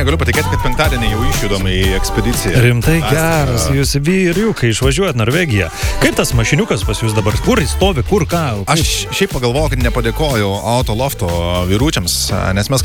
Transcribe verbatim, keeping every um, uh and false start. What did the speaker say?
Galiu patikėti, kad penktadienį jau išjudom į ekspediciją. Rimtai geras, jūs vyriukai išvažiuojat Norvegiją. Kaip tas mašiniukas pas jūs dabar? Kur jis stovi, kur ką? Kaip? Aš šiaip pagalvojau, kad nepadėkoju Autolofto vyručiams, nes mes